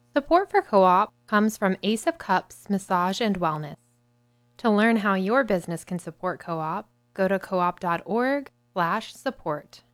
Support for Co-op comes from Ace of Cups Massage and Wellness. To learn how your business can support Co-op, go to coop.org/support.